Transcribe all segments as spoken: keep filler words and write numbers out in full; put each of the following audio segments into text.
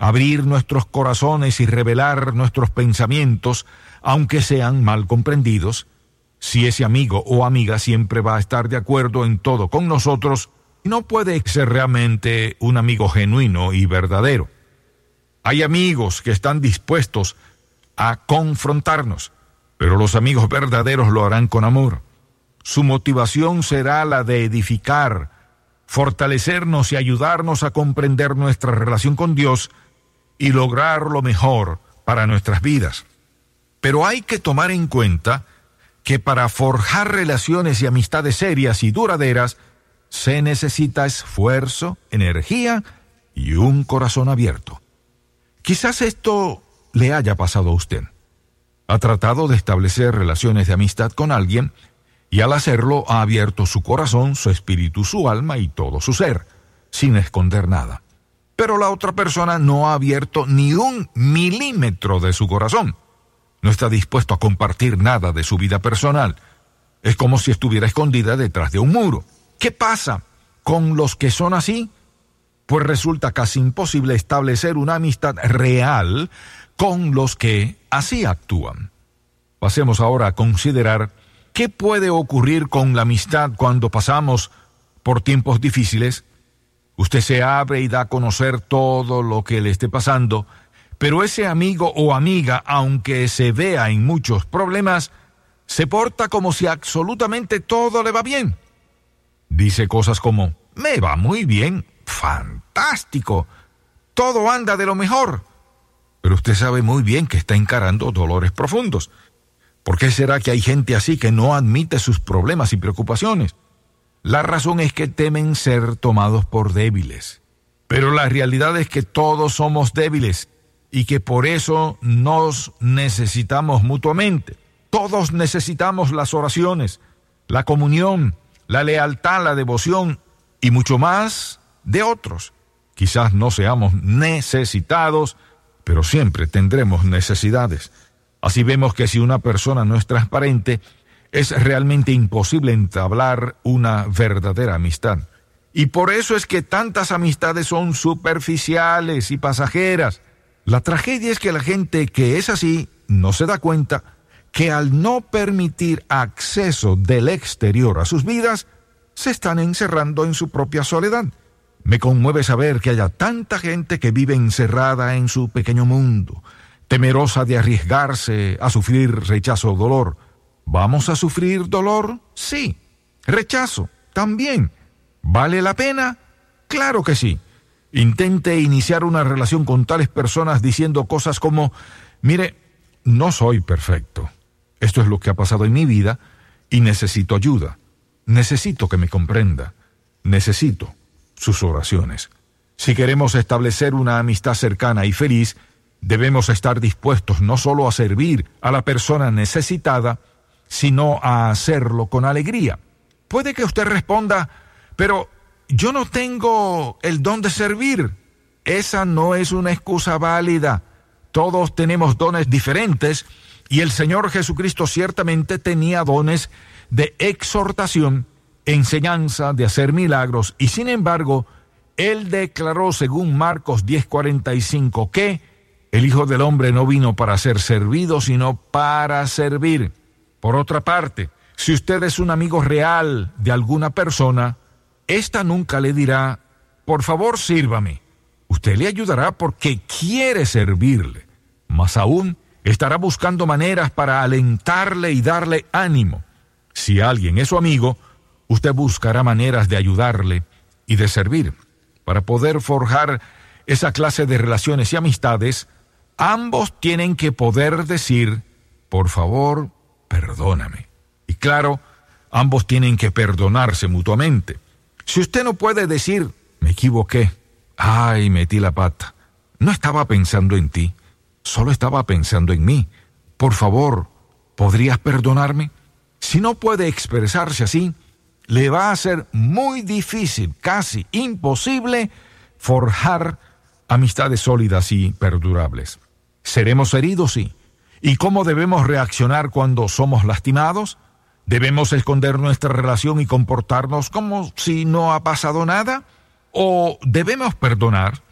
abrir nuestros corazones y revelar nuestros pensamientos, aunque sean mal comprendidos, si ese amigo o amiga siempre va a estar de acuerdo en todo con nosotros, no puede ser realmente un amigo genuino y verdadero. Hay amigos que están dispuestos a confrontarnos, pero los amigos verdaderos lo harán con amor. Su motivación será la de edificar, fortalecernos y ayudarnos a comprender nuestra relación con Dios y lograr lo mejor para nuestras vidas. Pero hay que tomar en cuenta que para forjar relaciones y amistades serias y duraderas se necesita esfuerzo, energía y un corazón abierto. Quizás esto le haya pasado a usted. Ha tratado de establecer relaciones de amistad con alguien y al hacerlo ha abierto su corazón, su espíritu, su alma y todo su ser, sin esconder nada. Pero la otra persona no ha abierto ni un milímetro de su corazón. No está dispuesto a compartir nada de su vida personal. Es como si estuviera escondida detrás de un muro. ¿Qué pasa con los que son así? Pues resulta casi imposible establecer una amistad real con los que así actúan. Pasemos ahora a considerar qué puede ocurrir con la amistad cuando pasamos por tiempos difíciles. Usted se abre y da a conocer todo lo que le esté pasando, pero ese amigo o amiga, aunque se vea en muchos problemas, se porta como si absolutamente todo le va bien. Dice cosas como, me va muy bien, fantástico, todo anda de lo mejor. Pero usted sabe muy bien que está encarando dolores profundos. ¿Por qué será que hay gente así que no admite sus problemas y preocupaciones? La razón es que temen ser tomados por débiles. Pero la realidad es que todos somos débiles y que por eso nos necesitamos mutuamente. Todos necesitamos las oraciones, la comunión, la lealtad, la devoción y mucho más de otros. Quizás no seamos necesitados, pero siempre tendremos necesidades. Así vemos que si una persona no es transparente, es realmente imposible entablar una verdadera amistad. Y por eso es que tantas amistades son superficiales y pasajeras. La tragedia es que la gente que es así no se da cuenta que al no permitir acceso del exterior a sus vidas, se están encerrando en su propia soledad. Me conmueve saber que haya tanta gente que vive encerrada en su pequeño mundo, temerosa de arriesgarse a sufrir rechazo o dolor. ¿Vamos a sufrir dolor? Sí. ¿Rechazo? También. ¿Vale la pena? Claro que sí. Intente iniciar una relación con tales personas diciendo cosas como, mire, no soy perfecto. Esto es lo que ha pasado en mi vida y necesito ayuda. Necesito que me comprenda. Necesito sus oraciones. Si queremos establecer una amistad cercana y feliz, debemos estar dispuestos no solo a servir a la persona necesitada, sino a hacerlo con alegría. Puede que usted responda, pero yo no tengo el don de servir. Esa no es una excusa válida. Todos tenemos dones diferentes y el Señor Jesucristo ciertamente tenía dones de exhortación, enseñanza, de hacer milagros, y sin embargo, Él declaró según Marcos diez cuarenta y cinco que el Hijo del Hombre no vino para ser servido, sino para servir. Por otra parte, si usted es un amigo real de alguna persona, ésta nunca le dirá, por favor sírvame. Usted le ayudará porque quiere servirle. Más aún, estará buscando maneras para alentarle y darle ánimo. Si alguien es su amigo, usted buscará maneras de ayudarle y de servir. Para poder forjar esa clase de relaciones y amistades, ambos tienen que poder decir, por favor, perdóname. Y claro, ambos tienen que perdonarse mutuamente. Si usted no puede decir, me equivoqué, ay, metí la pata, no estaba pensando en ti, solo estaba pensando en mí, por favor, ¿podrías perdonarme? Si no puede expresarse así, le va a ser muy difícil, casi imposible, forjar amistades sólidas y perdurables. ¿Seremos heridos? Sí. ¿Y cómo debemos reaccionar cuando somos lastimados? ¿Debemos esconder nuestra relación y comportarnos como si no ha pasado nada? ¿O debemos perdonar,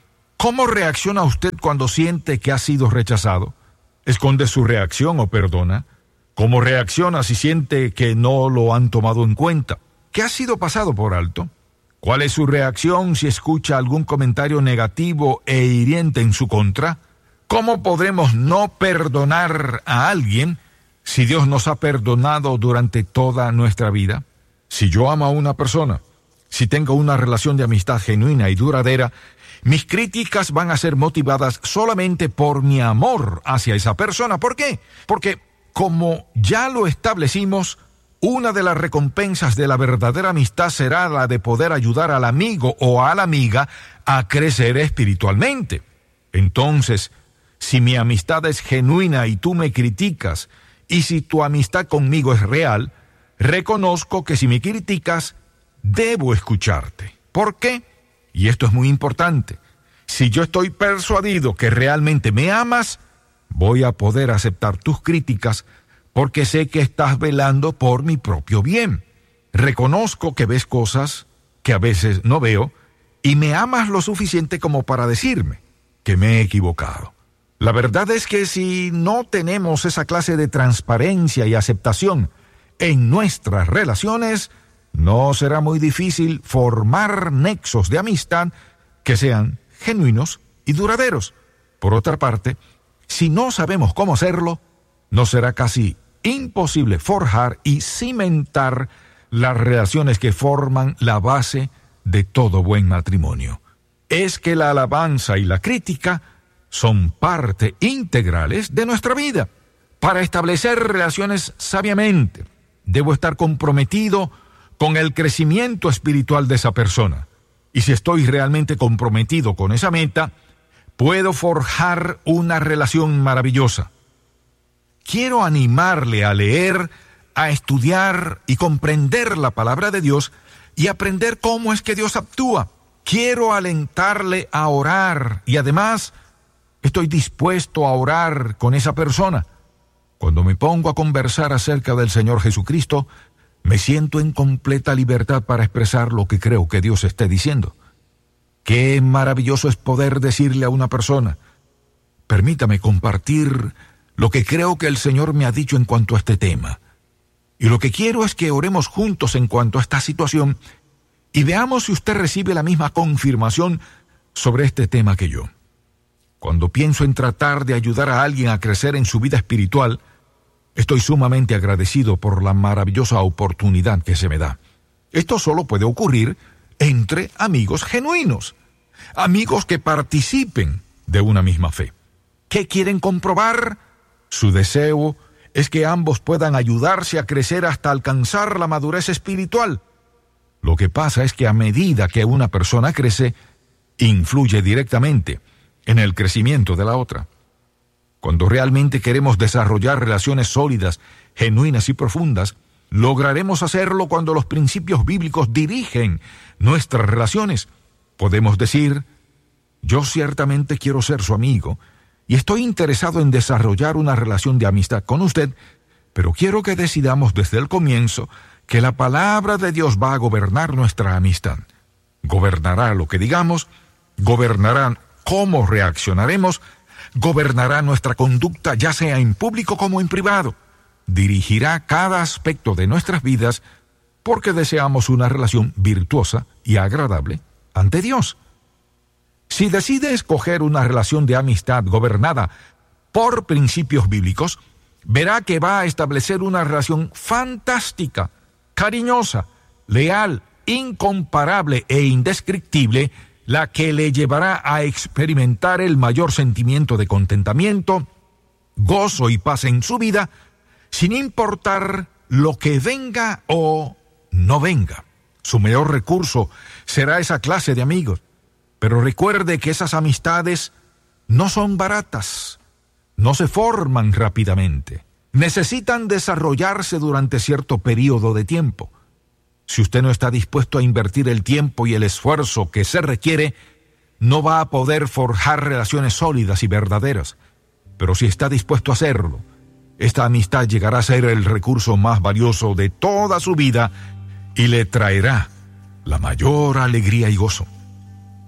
¿Cómo reacciona usted cuando siente que ha sido rechazado? ¿Esconde su reacción o perdona? ¿Cómo reacciona si siente que no lo han tomado en cuenta? ¿Qué ha sido pasado por alto? ¿Cuál es su reacción si escucha algún comentario negativo e hiriente en su contra? ¿Cómo podremos no perdonar a alguien si Dios nos ha perdonado durante toda nuestra vida? Si yo amo a una persona, si tengo una relación de amistad genuina y duradera, mis críticas van a ser motivadas solamente por mi amor hacia esa persona. ¿Por qué? Porque, como ya lo establecimos, una de las recompensas de la verdadera amistad será la de poder ayudar al amigo o a la amiga a crecer espiritualmente. Entonces, si mi amistad es genuina y tú me criticas, y si tu amistad conmigo es real, reconozco que si me criticas, debo escucharte. ¿Por qué? Y esto es muy importante. Si yo estoy persuadido que realmente me amas, voy a poder aceptar tus críticas porque sé que estás velando por mi propio bien. Reconozco que ves cosas que a veces no veo y me amas lo suficiente como para decirme que me he equivocado. La verdad es que si no tenemos esa clase de transparencia y aceptación en nuestras relaciones, no será muy difícil formar nexos de amistad que sean genuinos y duraderos. Por otra parte, si no sabemos cómo hacerlo, no será casi imposible forjar y cimentar las relaciones que forman la base de todo buen matrimonio. Es que la alabanza y la crítica son parte integrales de nuestra vida. Para establecer relaciones sabiamente, debo estar comprometido con el crecimiento espiritual de esa persona. Y si estoy realmente comprometido con esa meta, puedo forjar una relación maravillosa. Quiero animarle a leer, a estudiar y comprender la palabra de Dios y aprender cómo es que Dios actúa. Quiero alentarle a orar y además estoy dispuesto a orar con esa persona. Cuando me pongo a conversar acerca del Señor Jesucristo, me siento en completa libertad para expresar lo que creo que Dios esté diciendo. Qué maravilloso es poder decirle a una persona: permítame compartir lo que creo que el Señor me ha dicho en cuanto a este tema. Y lo que quiero es que oremos juntos en cuanto a esta situación y veamos si usted recibe la misma confirmación sobre este tema que yo. Cuando pienso en tratar de ayudar a alguien a crecer en su vida espiritual, estoy sumamente agradecido por la maravillosa oportunidad que se me da. Esto solo puede ocurrir entre amigos genuinos, amigos que participen de una misma fe. ¿Qué quieren comprobar? Su deseo es que ambos puedan ayudarse a crecer hasta alcanzar la madurez espiritual. Lo que pasa es que a medida que una persona crece, influye directamente en el crecimiento de la otra. Cuando realmente queremos desarrollar relaciones sólidas, genuinas y profundas, lograremos hacerlo cuando los principios bíblicos dirigen nuestras relaciones. Podemos decir: yo ciertamente quiero ser su amigo y estoy interesado en desarrollar una relación de amistad con usted, pero quiero que decidamos desde el comienzo que la palabra de Dios va a gobernar nuestra amistad. Gobernará lo que digamos, gobernará cómo reaccionaremos, gobernará nuestra conducta, ya sea en público como en privado. Dirigirá cada aspecto de nuestras vidas porque deseamos una relación virtuosa y agradable ante Dios. Si decide escoger una relación de amistad gobernada por principios bíblicos, verá que va a establecer una relación fantástica, cariñosa, leal, incomparable e indescriptible, la que le llevará a experimentar el mayor sentimiento de contentamiento, gozo y paz en su vida, sin importar lo que venga o no venga. Su mayor recurso será esa clase de amigos. Pero recuerde que esas amistades no son baratas, no se forman rápidamente. Necesitan desarrollarse durante cierto periodo de tiempo. Si usted no está dispuesto a invertir el tiempo y el esfuerzo que se requiere, no va a poder forjar relaciones sólidas y verdaderas. Pero si está dispuesto a hacerlo, esta amistad llegará a ser el recurso más valioso de toda su vida y le traerá la mayor alegría y gozo.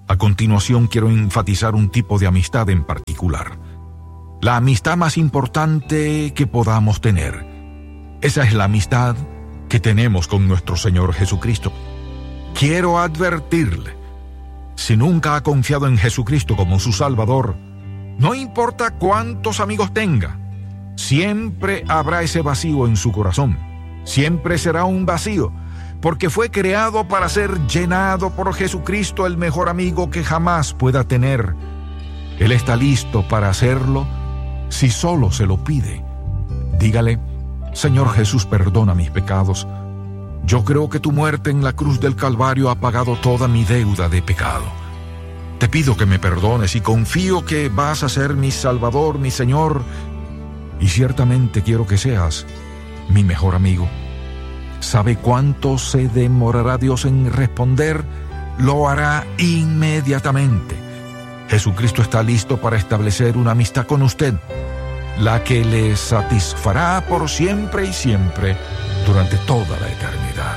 A continuación quiero enfatizar un tipo de amistad en particular. La amistad más importante que podamos tener. Esa es la amistad que tenemos con nuestro Señor Jesucristo. Quiero advertirle, si nunca ha confiado en Jesucristo como su Salvador, no importa cuántos amigos tenga, siempre habrá ese vacío en su corazón. Siempre será un vacío, porque fue creado para ser llenado por Jesucristo, el mejor amigo que jamás pueda tener. Él está listo para hacerlo si solo se lo pide. Dígale: Señor Jesús, perdona mis pecados. Yo creo que tu muerte en la cruz del Calvario ha pagado toda mi deuda de pecado. Te pido que me perdones y confío que vas a ser mi Salvador, mi Señor, y ciertamente quiero que seas mi mejor amigo. ¿Sabe cuánto se demorará Dios en responder? Lo hará inmediatamente. Jesucristo está listo para establecer una amistad con usted, la que le satisfará por siempre y siempre, durante toda la eternidad.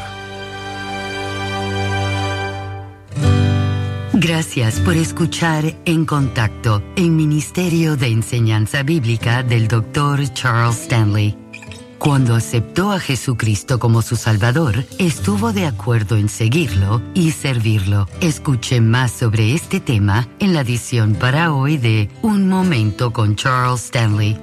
Gracias por escuchar En Contacto, el Ministerio de Enseñanza Bíblica del doctor Charles Stanley. Cuando aceptó a Jesucristo como su Salvador, estuvo de acuerdo en seguirlo y servirlo. Escuche más sobre este tema en la edición para hoy de Un Momento con Charles Stanley.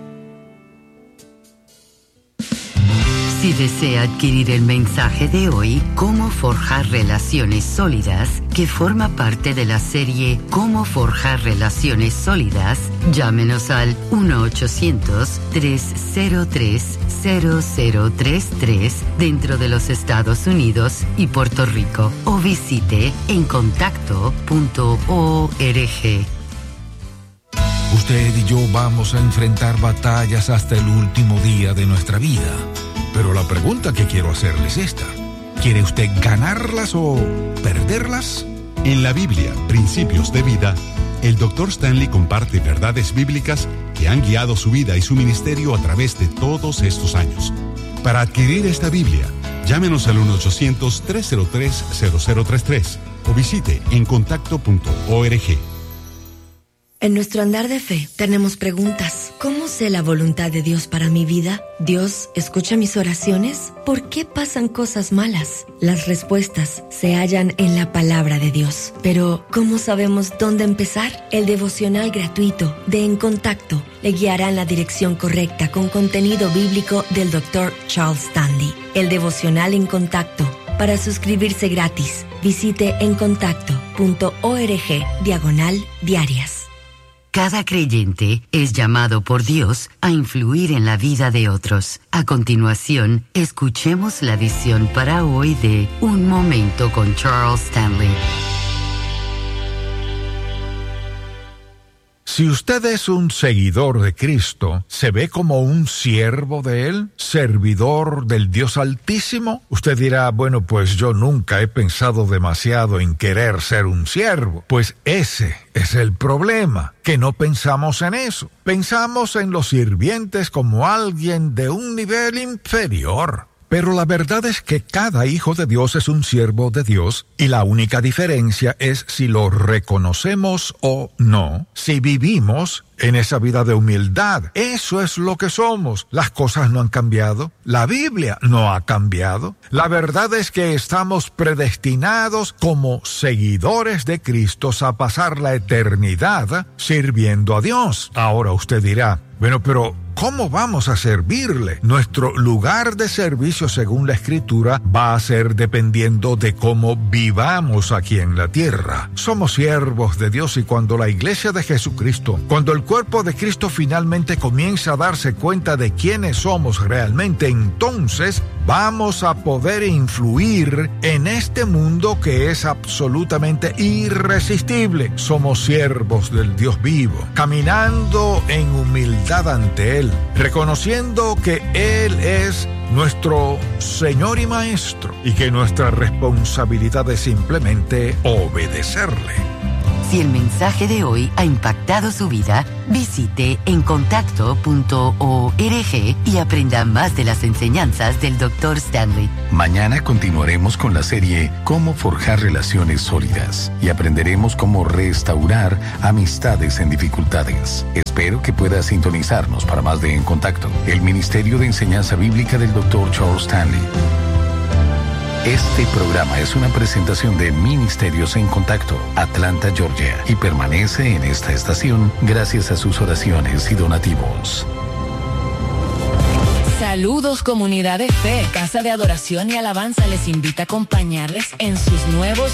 Si desea adquirir el mensaje de hoy, Cómo forjar relaciones sólidas, que forma parte de la serie Cómo forjar relaciones sólidas, llámenos al uno ochocientos, tres cero tres, cero cero tres tres dentro de los Estados Unidos y Puerto Rico o visite en contacto punto org. Usted y yo vamos a enfrentar batallas hasta el último día de nuestra vida. Pero la pregunta que quiero hacerle es esta: ¿quiere usted ganarlas o perderlas? En la Biblia, Principios de Vida, el doctor Stanley comparte verdades bíblicas que han guiado su vida y su ministerio a través de todos estos años. Para adquirir esta Biblia, llámenos al uno ochocientos, tres cero tres, cero cero tres tres o visite en contacto punto org. En nuestro andar de fe tenemos preguntas. ¿Cómo sé la voluntad de Dios para mi vida? ¿Dios escucha mis oraciones? ¿Por qué pasan cosas malas? Las respuestas se hallan en la palabra de Dios. Pero, ¿cómo sabemos dónde empezar? El devocional gratuito de En Contacto le guiará en la dirección correcta con contenido bíblico del doctor Charles Stanley. El devocional En Contacto. Para suscribirse gratis, visite en contacto punto org diagonal diarias. Cada creyente es llamado por Dios a influir en la vida de otros. A continuación, escuchemos la edición para hoy de Un Momento con Charles Stanley. Si usted es un seguidor de Cristo, ¿se ve como un siervo de Él? ¿Servidor del Dios Altísimo? Usted dirá: bueno, pues yo nunca he pensado demasiado en querer ser un siervo. Pues ese es el problema, que no pensamos en eso. Pensamos en los sirvientes como alguien de un nivel inferior. Pero la verdad es que cada hijo de Dios es un siervo de Dios, y la única diferencia es si lo reconocemos o no, si vivimos en esa vida de humildad. Eso es lo que somos. Las cosas no han cambiado. La Biblia no ha cambiado. La verdad es que estamos predestinados como seguidores de Cristo a pasar la eternidad sirviendo a Dios. Ahora usted dirá: bueno, pero ¿cómo vamos a servirle? Nuestro lugar de servicio, según la Escritura, va a ser dependiendo de cómo vivamos aquí en la tierra. Somos siervos de Dios, y cuando la iglesia de Jesucristo, cuando el cuerpo de Cristo finalmente comienza a darse cuenta de quiénes somos realmente, entonces vamos a poder influir en este mundo que es absolutamente irresistible. Somos siervos del Dios vivo, caminando en humildad ante Él, reconociendo que Él es nuestro Señor y Maestro, y que nuestra responsabilidad es simplemente obedecerle. Si el mensaje de hoy ha impactado su vida, visite encontacto punto org y aprenda más de las enseñanzas del doctor Stanley. Mañana continuaremos con la serie Cómo forjar relaciones sólidas y aprenderemos cómo restaurar amistades en dificultades. Espero que pueda sintonizarnos para más de En Contacto, el Ministerio de Enseñanza Bíblica del doctor Charles Stanley. Este programa es una presentación de Ministerios en Contacto, Atlanta, Georgia, y permanece en esta estación gracias a sus oraciones y donativos. Saludos, comunidad de fe. Casa de Adoración y Alabanza les invita a acompañarles en sus nuevos